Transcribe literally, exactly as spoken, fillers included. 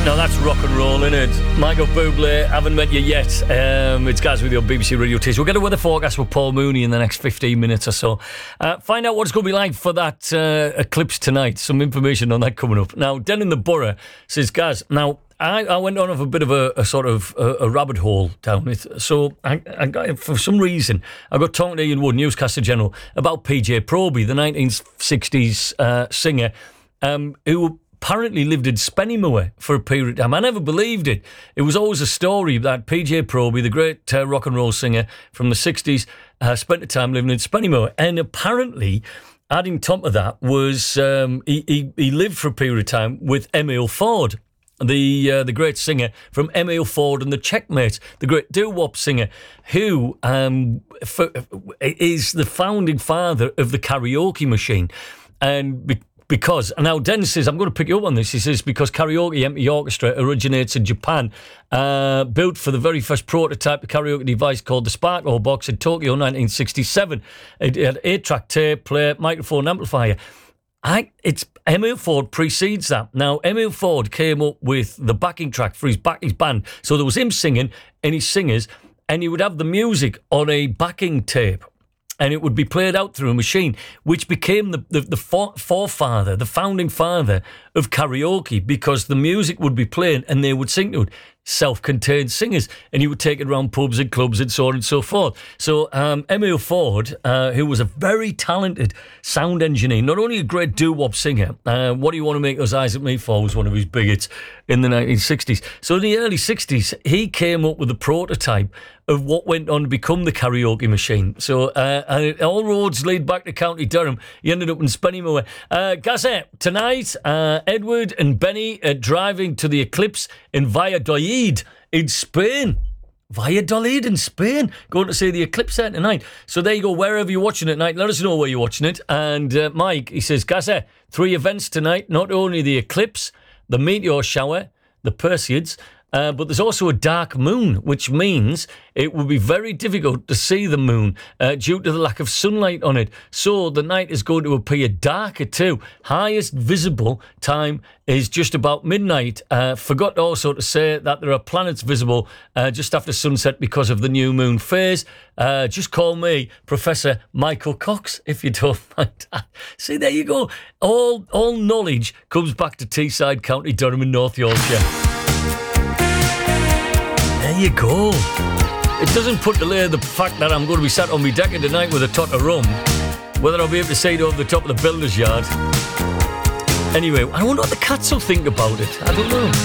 Now that's rock and roll, innit? Michael Bublé, haven't met you yet. Um, it's Gaz with your B B C Radio Taste. We'll get a weather forecast with Paul Mooney in the next fifteen minutes or so. Uh, find out what it's going to be like for that uh, eclipse tonight. Some information on that coming up. Now, Den in the Borough says, Gaz, now I, I went on of a bit of a, a sort of a, a rabbit hole down it. So I, I got, for some reason, I got talking to Ian Wood, Newscaster General, about P J Proby, the nineteen sixties uh, singer, um, who apparently lived in Spennymoor for a period of time. I never believed it. It was always a story that P J Proby, the great uh, rock and roll singer from the sixties, uh, spent the time living in Spennymoor. And apparently, adding top of that, was um, he, he, he lived for a period of time with Emile Ford, the uh, the great singer from Emile Ford and the Checkmates, the great doo-wop singer, who um, for, is the founding father of the karaoke machine. And be- Because, and now Dennis says, I'm going to pick you up on this, he says, because Karaoke Empty Orchestra originates in Japan, uh, built for the very first prototype of karaoke device called the Sparkle Box in Tokyo in nineteen sixty-seven. It had eight-track tape, player, microphone, amplifier. I, it's Emile Ford precedes that. Now, Emile Ford came up with the backing track for his, back, his band. So there was him singing and his singers, and he would have the music on a backing tape. And it would be played out through a machine, which became the, the, the forefather, the founding father of karaoke, because the music would be playing and they would sing to it. Self-contained singers, and he would take it around pubs and clubs and so on and so forth. So um, Emile Ford, uh, who was a very talented sound engineer, not only a great doo-wop singer, uh, What Do You Want to Make Those Eyes at Me For was one of his big hits in the nineteen sixties. So in the early sixties, he came up with a prototype of what went on to become the karaoke machine. So uh, and it, all roads lead back to County Durham. He ended up in Spennymoor. Uh, Gazette, tonight, uh, Edward and Benny are driving to the eclipse in Valladolid in Spain. Valladolid in Spain. Going to see the eclipse there tonight. So there you go, wherever you're watching it tonight, let us know where you're watching it. And uh, Mike, he says, Gazette, three events tonight, not only the eclipse, the meteor shower, the Perseids, Uh, but there's also a dark moon, which means it would be very difficult to see the moon uh, due to the lack of sunlight on it. So the night is going to appear darker too. Highest visible time is just about midnight. Uh, forgot also to say that there are planets visible uh, just after sunset because of the new moon phase. Uh, just call me Professor Michael Cox if you don't mind that. See, there you go. All, all knowledge comes back to Teesside, County Durham in North Yorkshire. There you go. It doesn't put to lay the fact that I'm going to be sat on my deck tonight with a tot of rum, whether I'll be able to see it over the top of the builder's yard. Anyway, I wonder what the cats will think about it. I don't know.